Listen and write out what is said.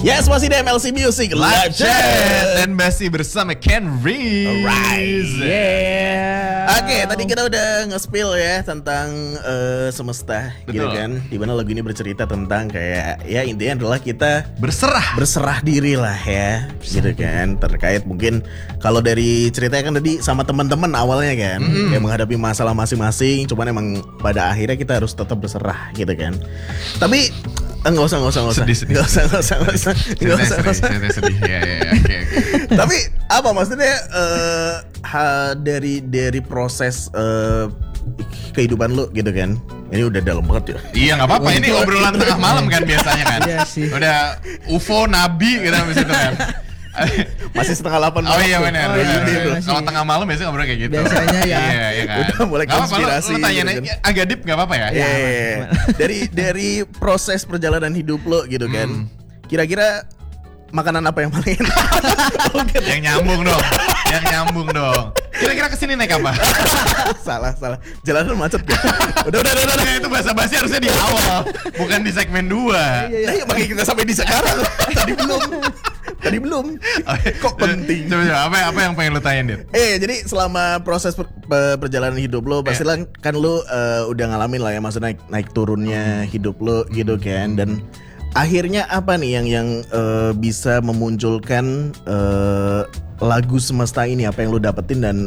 Yes, masih di MLC Music Live Chat dan masih bersama Ken Reese. Alright, yeah. Oke, tadi kita udah nge-spill ya tentang semesta. Betul. Gitu kan. Dimana lagu ini bercerita tentang kayak ya intinya adalah kita berserah diri lah ya, gitu kan. Terkait mungkin kalau dari ceritanya kan tadi sama teman-teman awalnya kan, kayak menghadapi masalah masing-masing. Cuman emang pada akhirnya kita harus tetap berserah gitu kan. Tapi nggak usah. Sedih. Nggak usah. Sedih. Ya, oke. Tapi apa maksudnya dari proses kehidupan lu gitu kan? Ini udah dalam banget ya. Iya nggak apa-apa. Ini obrolan tengah malam kan biasanya kan. Iya sih. Udah UFO Nabi kita habis itu kan. Masih 7:30 malam. Oh iya benar. Oh, iya. Kalau tengah malam biasanya ngobrol kayak gitu. Biasanya ya. Iya kan. Udah mulai Nggak apa-apa, konspirasi lu tanya gitu kan. agak deep nggak apa-apa ya. Iya. Dari proses perjalanan hidup lo gitu kan. Kira-kira makanan apa yang paling enak? Yang nyambung dong. Kira-kira kesini naik apa? Salah. Jalanan macet kan. Udah. Itu basa-basi harusnya di awal, bukan di segmen 2. Nah, ya makanya kita sampai di sekarang. Tadi belum. Kok penting? Coba apa yang pengen lu tanyain, Dit? Jadi selama proses perjalanan hidup lo pasti kan lo udah ngalamin lah ya, maksudnya naik turunnya hidup lo gitu kan. Dan akhirnya apa nih yang bisa memunculkan lagu semesta ini, apa yang lo dapetin dan